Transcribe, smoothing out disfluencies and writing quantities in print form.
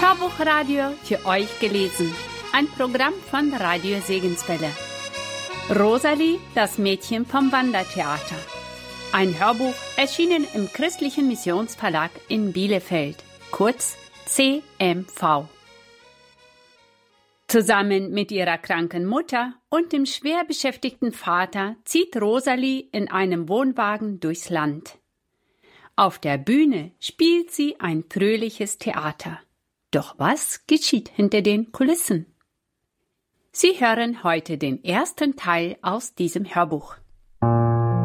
Hörbuchradio für euch gelesen. Ein Programm von Radio Segenswelle. Rosalie, das Mädchen vom Wandertheater. Ein Hörbuch erschienen im Christlichen Missionsverlag in Bielefeld, kurz CMV. Zusammen mit ihrer kranken Mutter und dem schwer beschäftigten Vater zieht Rosalie in einem Wohnwagen durchs Land. Auf der Bühne spielt sie ein fröhliches Theater. Doch was geschieht hinter den Kulissen? Sie hören heute den ersten Teil aus diesem Hörbuch.